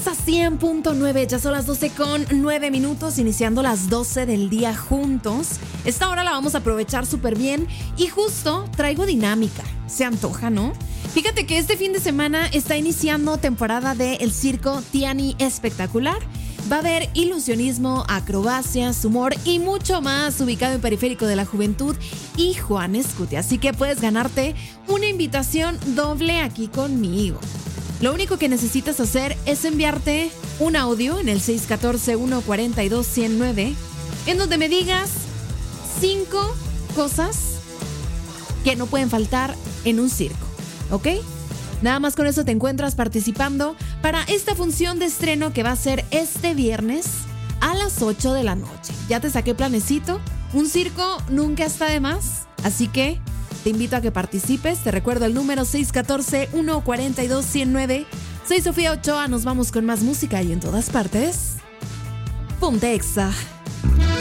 A 100.9, ya son las 12:09, iniciando las 12 del día juntos. Esta hora la vamos a aprovechar súper bien y justo traigo dinámica. Se antoja, ¿no? Fíjate que este fin de semana está iniciando temporada de El Circo Tiani Espectacular. Va a haber ilusionismo, acrobacias, humor y mucho más, ubicado en Periférico de la Juventud y Juan Escutia. Así que puedes ganarte una invitación doble aquí conmigo. Lo único que necesitas hacer es enviarte un audio en el 614-142-109 en donde me digas 5 cosas que no pueden faltar en un circo, ¿ok? Nada más con eso te encuentras participando para esta función de estreno que va a ser este viernes a las 8 de la noche. Ya te saqué planecito, un circo nunca está de más, así que te invito a que participes. Te recuerdo el número 614-142-109. Soy Sofía Ochoa, nos vamos con más música y en todas partes. Ponte Exa.